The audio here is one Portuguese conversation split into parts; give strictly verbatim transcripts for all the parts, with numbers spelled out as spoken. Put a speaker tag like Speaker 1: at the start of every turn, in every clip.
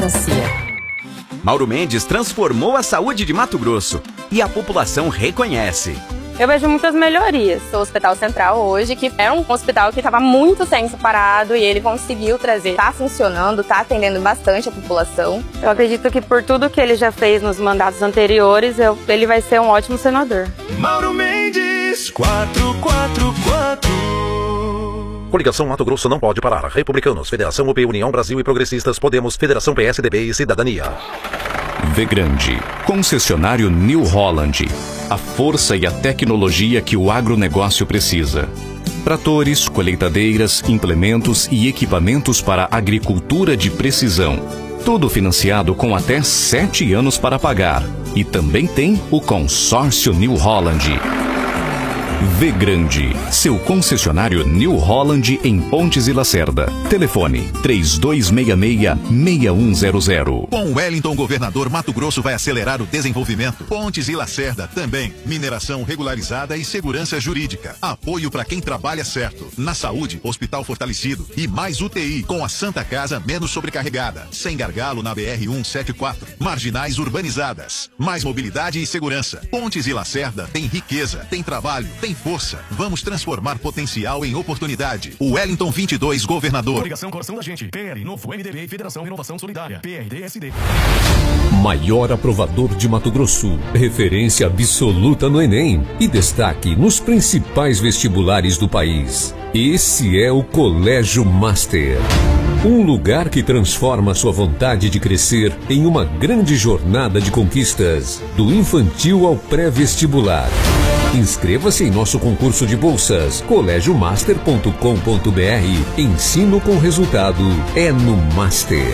Speaker 1: democracia.
Speaker 2: Mauro Mendes transformou a saúde de Mato Grosso e a população reconhece.
Speaker 3: Eu vejo muitas melhorias. O Hospital Central hoje, que era um hospital que estava muito tempo parado e ele conseguiu trazer. Está funcionando, está atendendo bastante a população. Eu acredito que por tudo que ele já fez nos mandatos anteriores, eu, ele vai ser um ótimo senador.
Speaker 4: Mauro Mendes, quatro quatro quatro.
Speaker 5: Coligação Mato Grosso não pode parar. Republicanos, Federação U P, União Brasil e Progressistas, Podemos, Federação P S D B e Cidadania.
Speaker 6: Vegrande, concessionário New Holland. A força e a tecnologia que o agronegócio precisa. Tratores, colheitadeiras, implementos e equipamentos para agricultura de precisão. Tudo financiado com até sete anos para pagar. E também tem o consórcio New Holland. Vegrande, seu concessionário New Holland em Pontes e Lacerda. Telefone três dois seis seis, seis um zero zero.
Speaker 7: Com o Wellington, governador, Mato Grosso vai acelerar o desenvolvimento. Pontes e Lacerda também. Mineração regularizada e segurança jurídica. Apoio para quem trabalha certo. Na saúde, hospital fortalecido. E mais U T I, com a Santa Casa menos sobrecarregada. Sem gargalo na B R cento e setenta e quatro. Marginais urbanizadas. Mais mobilidade e segurança. Pontes e Lacerda tem riqueza, tem trabalho, tem força. Vamos transformar potencial em oportunidade. O Wellington vinte e dois, governador.
Speaker 4: Coligação Coração da Gente. P L, Novo M D B e Federação Renovação Solidária. P R D S D.
Speaker 8: Maior aprovador de Mato Grosso. Referência absoluta no Enem. E destaque nos principais vestibulares do país. Esse é o Colégio Master. Um lugar que transforma sua vontade de crescer em uma grande jornada de conquistas. Do infantil ao pré-vestibular. Inscreva-se em nosso concurso de bolsas. colégio master ponto com ponto br. Ensino com resultado é no Master.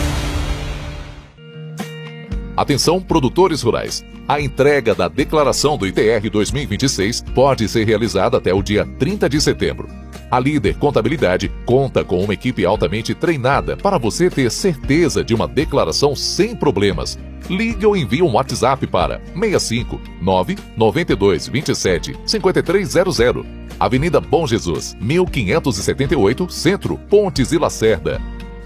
Speaker 9: Atenção, produtores rurais. A entrega da declaração do I T R dois mil e vinte e seis pode ser realizada até o dia trinta de setembro. A Líder Contabilidade conta com uma equipe altamente treinada para você ter certeza de uma declaração sem problemas. Ligue ou envie um WhatsApp para seis cinco nove nove dois dois sete cinco três zero zero. Avenida Bom Jesus, mil quinhentos e setenta e oito, Centro, Pontes e Lacerda.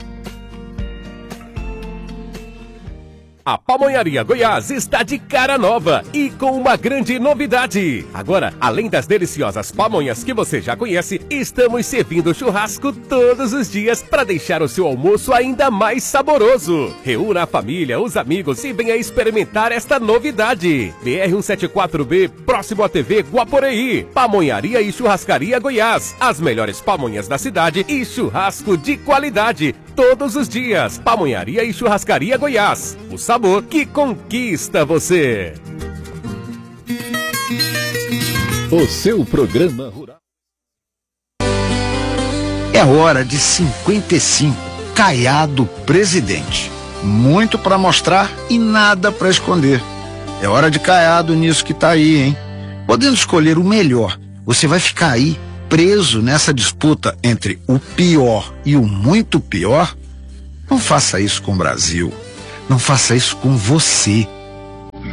Speaker 10: A Pamonharia Goiás está de cara nova e com uma grande novidade. Agora, além das deliciosas pamonhas que você já conhece, estamos servindo churrasco todos os dias para deixar o seu almoço ainda mais saboroso. Reúna a família, os amigos e venha experimentar esta novidade. B R cento e setenta e quatro B, próximo à T V Guaporeí. Pamonharia e Churrascaria Goiás. As melhores pamonhas da cidade e churrasco de qualidade. Todos os dias. Pamonharia e Churrascaria Goiás. O sabor que conquista você.
Speaker 11: O seu programa rural.
Speaker 12: É hora de cinquenta e cinco. Caiado presidente. Muito para mostrar e nada para esconder. É hora de Caiado nisso que tá aí, hein? Podendo escolher o melhor, você vai ficar aí preso nessa disputa entre o pior e o muito pior? Não faça isso com o Brasil. Não faça isso com você.